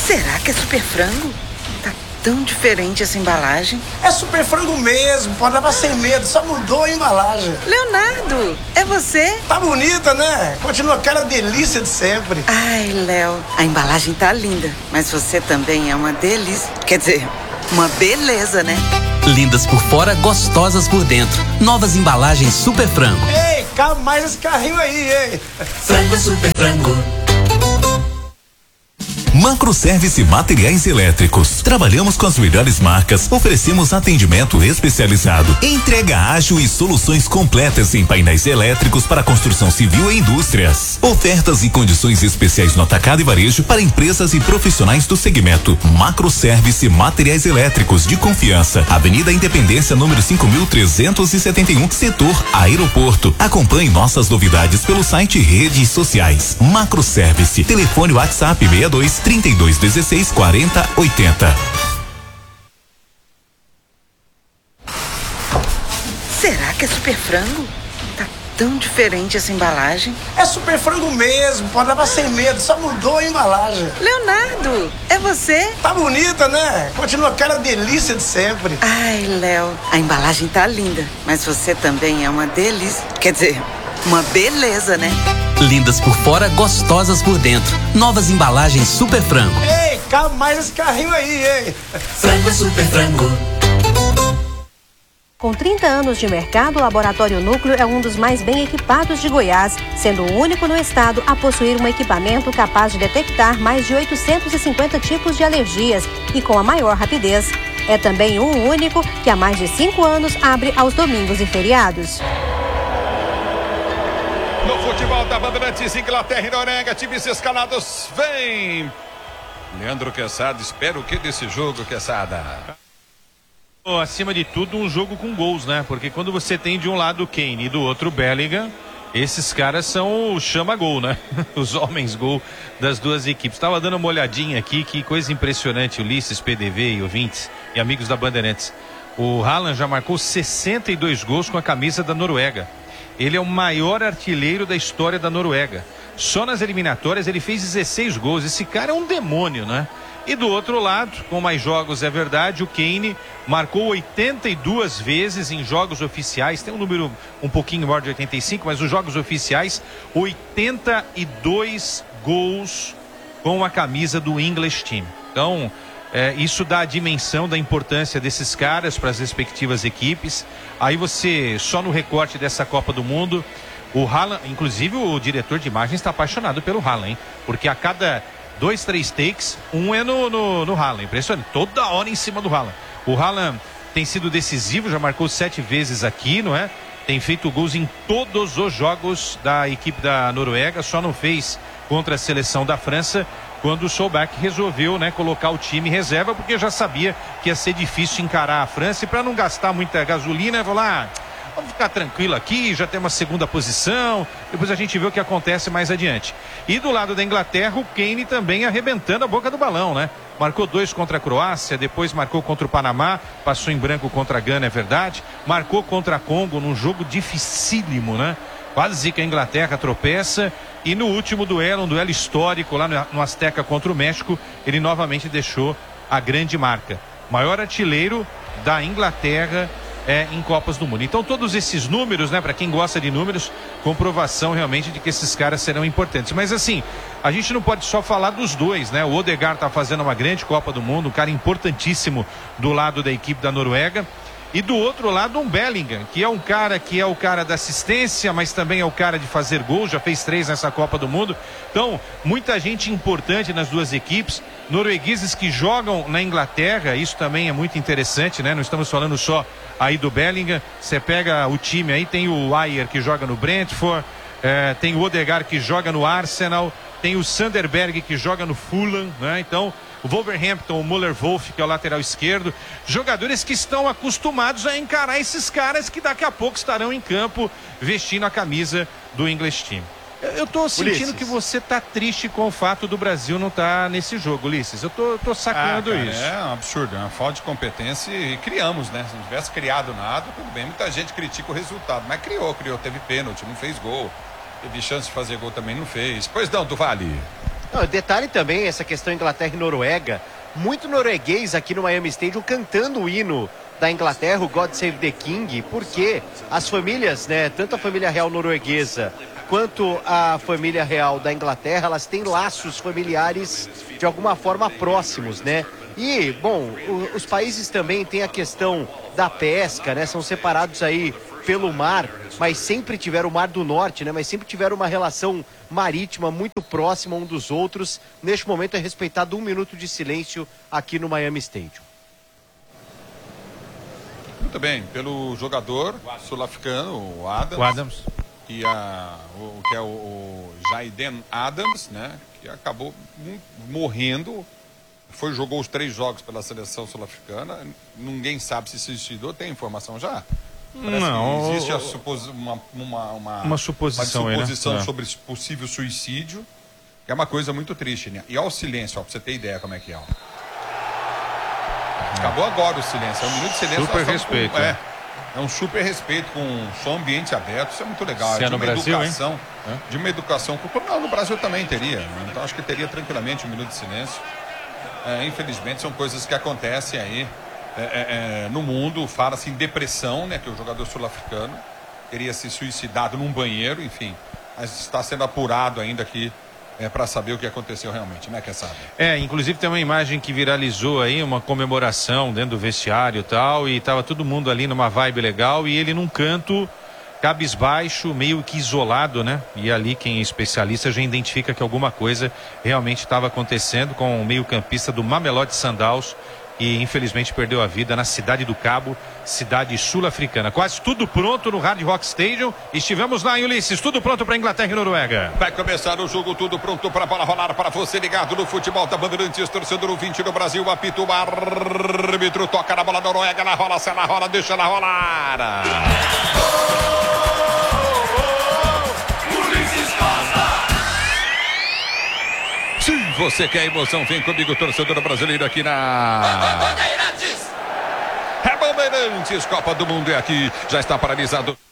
Será que é super frango? Tá tão diferente essa embalagem. É super frango mesmo, pode levar sem medo, só mudou a embalagem. Leonardo, é você? Tá bonita, né? Continua aquela delícia de sempre. Ai, Léo, a embalagem tá linda, mas você também é uma delícia. Quer dizer, uma beleza, né? Lindas por fora, gostosas por dentro. Novas embalagens Super Frango. Ei, cabe mais esse carrinho aí, hein? Frango Super Frango. Macroservice Materiais Elétricos. Trabalhamos com as melhores marcas, oferecemos atendimento especializado, entrega ágil e soluções completas em painéis elétricos para construção civil e indústrias. Ofertas e condições especiais no atacado e varejo para empresas e profissionais do segmento. Macroservice Materiais Elétricos de confiança. Avenida Independência, número 5.371, setor Aeroporto. Acompanhe nossas novidades pelo site e redes sociais. Macroservice. Telefone WhatsApp 62 3216 4080. Será que é super frango? Tá tão diferente essa embalagem. É super frango mesmo, pode levar sem medo, só mudou a embalagem. Leonardo, é você? Tá bonita, né? Continua aquela delícia de sempre. Ai, Léo, a embalagem tá linda, mas você também é uma delícia. Quer dizer, uma beleza, né? Lindas por fora, gostosas por dentro. Novas embalagens Super Frango. Ei, cabe mais esse carrinho aí, hein? Frango Super Frango. Com 30 anos de mercado, o Laboratório Núcleo é um dos mais bem equipados de Goiás, sendo o único no estado a possuir um equipamento capaz de detectar mais de 850 tipos de alergias e com a maior rapidez. É também o único que há mais de 5 anos abre aos domingos e feriados. No futebol da Bandeirantes, Inglaterra e Noruega, times escalados, vem! Leandro Quesada, espera o que desse jogo, Quesada? Acima de tudo, um jogo com gols, né? Porque quando você tem de um lado o Kane e do outro o Bellingham, esses caras são o chama-gol, né? Os homens gol das duas equipes. Estava dando uma olhadinha aqui, que coisa impressionante, Ulisses, PDV e ouvintes e amigos da Bandeirantes. O Haaland já marcou 62 gols com a camisa da Noruega. Ele é o maior artilheiro da história da Noruega. Só nas eliminatórias ele fez 16 gols. Esse cara é um demônio, né? E do outro lado, com mais jogos é verdade, o Kane marcou 82 vezes em jogos oficiais. Tem um número um pouquinho maior de 85, mas os jogos oficiais, 82 gols com a camisa do English Team. Então, isso dá a dimensão da importância desses caras para as respectivas equipes. Aí você, só no recorte dessa Copa do Mundo, o Haaland, inclusive o diretor de imagens está apaixonado pelo Haaland, hein? Porque a cada 2, 3 takes, um é no Haaland. Impressionante, toda hora em cima do Haaland. O Haaland tem sido decisivo, já marcou 7 vezes aqui, não é? Tem feito gols em todos os jogos da equipe da Noruega, só não fez contra a seleção da França, quando o Solback resolveu, né, colocar o time reserva, porque já sabia que ia ser difícil encarar a França, e para não gastar muita gasolina, falou vamos ficar tranquilo aqui, já tem uma segunda posição, depois a gente vê o que acontece mais adiante. E do lado da Inglaterra, o Kane também arrebentando a boca do balão, né? Marcou 2 contra a Croácia, depois marcou contra o Panamá, passou em branco contra a Gana, é verdade, marcou contra a Congo num jogo dificílimo, né? Quase que a Inglaterra tropeça, e no último duelo, um duelo histórico lá no Azteca contra o México, ele novamente deixou a grande marca. Maior artilheiro da Inglaterra em Copas do Mundo. Então todos esses números, né, para quem gosta de números, comprovação realmente de que esses caras serão importantes. Mas assim, a gente não pode só falar dos dois, né? O Odegaard tá fazendo uma grande Copa do Mundo, um cara importantíssimo do lado da equipe da Noruega. E do outro lado, um Bellingham, que é o cara da assistência, mas também é o cara de fazer gol, já fez 3 nessa Copa do Mundo. Então, muita gente importante nas duas equipes, noruegueses que jogam na Inglaterra, isso também é muito interessante, né? Não estamos falando só aí do Bellingham, você pega o time aí, tem o Ayer que joga no Brentford, tem o Odegaard que joga no Arsenal, tem o Sanderberg que joga no Fulham, né? Então, o Wolverhampton, o Müller-Wolf, que é o lateral esquerdo, jogadores que estão acostumados a encarar esses caras que daqui a pouco estarão em campo vestindo a camisa do English Team. Eu tô sentindo, Ulisses, que você tá triste com o fato do Brasil não estar nesse jogo, Ulisses. Eu tô sacando cara, isso. É um absurdo, é uma falta de competência e criamos, né? Se não tivesse criado nada, tudo bem. Muita gente critica o resultado, mas criou, teve pênalti, não fez gol. Teve chance de fazer gol também, não fez. Pois não, do Vale. Não, detalhe também, essa questão Inglaterra e Noruega, muito norueguês aqui no Miami Stadium cantando o hino da Inglaterra, o God Save the King, porque as famílias, né, tanto a família real norueguesa quanto a família real da Inglaterra, elas têm laços familiares de alguma forma próximos, né? E, bom, os países também têm a questão da pesca, né? São separados aí pelo mar, mas sempre tiveram o Mar do Norte, né? Mas sempre tiveram uma relação marítima muito próxima um dos outros. Neste momento é respeitado 1 minuto de silêncio aqui no Miami Stadium. Muito bem, pelo jogador sul-africano, o Adams. Que é o Jaden Adams, né? Que acabou morrendo. Jogou os 3 jogos pela seleção sul-africana. Ninguém sabe se suicidou. Tem informação já? Não. Existe uma suposição aí, né? Sobre possível suicídio. Que é uma coisa muito triste, né? E olha o silêncio, ó, pra você ter ideia como é que é. Ó. Acabou agora o silêncio. É 1 minuto de silêncio. Super respeito. É um super respeito com só ambiente aberto. Isso é muito legal. Se é no Brasil, educação, de uma educação cultural. No Brasil também teria. Né? Então acho que teria tranquilamente 1 minuto de silêncio. Infelizmente são coisas que acontecem aí no mundo. Fala-se em depressão, né? Que o jogador sul-africano teria se suicidado num banheiro, enfim. Mas está sendo apurado ainda aqui para saber o que aconteceu realmente, né, Quesada? Inclusive tem uma imagem que viralizou aí, uma comemoração dentro do vestiário e tal, e tava todo mundo ali numa vibe legal e ele num canto cabisbaixo, meio que isolado, né? E ali quem é especialista já identifica que alguma coisa realmente estava acontecendo com o meio-campista do Mamelodi Sundowns, e infelizmente perdeu a vida na Cidade do Cabo, cidade sul-africana. Quase tudo pronto no Hard Rock Stadium. Estivemos lá em Ulisses, tudo pronto para Inglaterra e Noruega. Vai começar o jogo, tudo pronto para a bola rolar, para você ligado no futebol da Bandeirantes, torcedor ouvinte do Brasil, apita o árbitro, toca na bola da Noruega, ela rola, se ela rola, deixa ela rolar. Se você quer emoção, vem comigo, torcedor brasileiro, aqui na Bandeirantes. Bandeirantes, Copa do Mundo é aqui, já está paralisado.